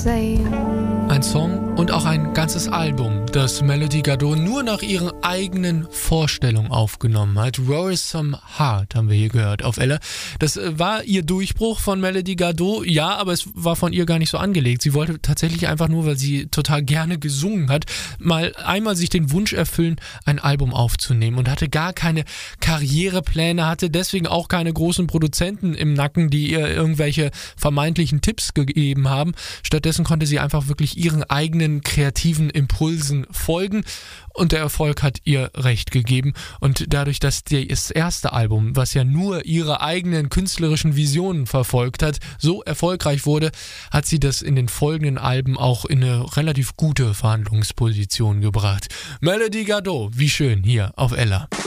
Ein Song und auch ein ganzes Album, das Melody Gardot nur nach ihren eigenen Vorstellungen aufgenommen hat. Worrisome Heart haben wir hier gehört auf Ella. Das war ihr Durchbruch von Melody Gardot, ja, aber es war von ihr gar nicht so angelegt. Sie wollte tatsächlich einfach nur, weil sie total gerne gesungen hat, mal einmal sich den Wunsch erfüllen, ein Album aufzunehmen und hatte gar keine Karrierepläne, hatte deswegen auch keine großen Produzenten im Nacken, die ihr irgendwelche vermeintlichen Tipps gegeben haben. Stattdessen konnte sie einfach wirklich ihren eigenen kreativen Impulsen folgen und der Erfolg hat ihr recht gegeben. Und dadurch, dass das erste Album, was ja nur ihre eigenen künstlerischen Visionen verfolgt hat, so erfolgreich wurde, hat sie das in den folgenden Alben auch in eine relativ gute Verhandlungsposition gebracht. Melody Gardot, wie schön hier auf Ella.